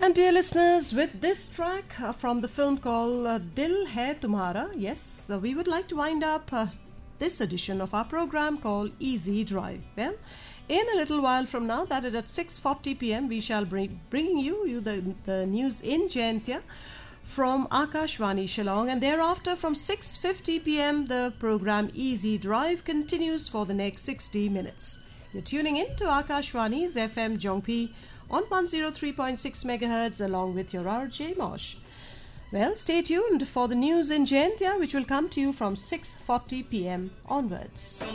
And dear listeners, with this track from the film called Dil Hai Tumhara, yes, we would like to wind up this edition of our program called Easy Drive. Well, in a little while from now, that is at 6:40 p.m., we shall bringing you the news in Jaintia from Akashvani Shillong, and thereafter from 6:50 p.m. the program Easy Drive continues for the next 60 minutes. You're tuning in to Akashvani's FM Jongpi on 103.6 MHz along with your RJ Mosh. Well, stay tuned for the news in Jaintia, which will come to you from 6:40 p.m. onwards.